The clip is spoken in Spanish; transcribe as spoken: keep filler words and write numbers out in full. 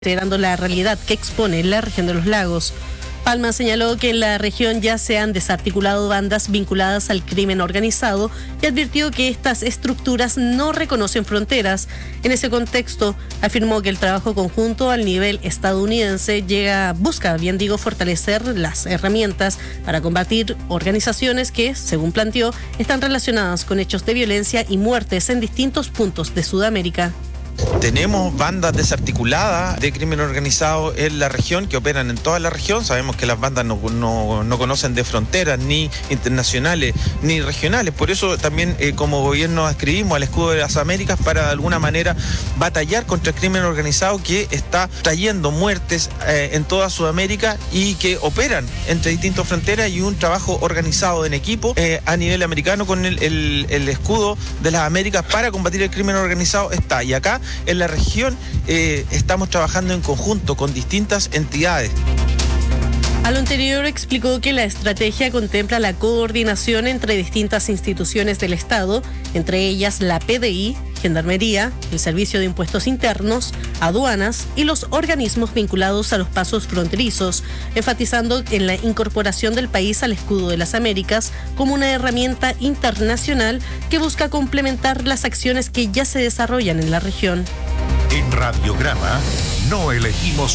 integrando la realidad que expone la región de los lagos. Palma señaló que en la región ya se han desarticulado bandas vinculadas al crimen organizado y advirtió que estas estructuras no reconocen fronteras. En ese contexto, afirmó que el trabajo conjunto al nivel estadounidense llega, busca, bien digo, fortalecer las herramientas para combatir organizaciones que, según planteó, están relacionadas con hechos de violencia y muertes en distintos puntos de Sudamérica. Tenemos bandas desarticuladas de crimen organizado en la región que operan en toda la región. Sabemos que las bandas no, no, no conocen de fronteras ni internacionales ni regionales. Por eso también eh, como gobierno adscribimos al escudo de las Américas para de alguna manera batallar contra el crimen organizado que está trayendo muertes eh, en toda Sudamérica y que operan entre distintas fronteras, y un trabajo organizado en equipo eh, a nivel americano con el, el, el escudo de las Américas para combatir el crimen organizado está. Y acá en la región eh, estamos trabajando en conjunto con distintas entidades. A lo anterior explicó que la estrategia contempla la coordinación entre distintas instituciones del Estado, entre ellas la P D I, Gendarmería, el Servicio de Impuestos Internos, aduanas y los organismos vinculados a los pasos fronterizos, enfatizando en la incorporación del país al escudo de las Américas como una herramienta internacional que busca complementar las acciones que ya se desarrollan en la región. En Radiograma no elegimos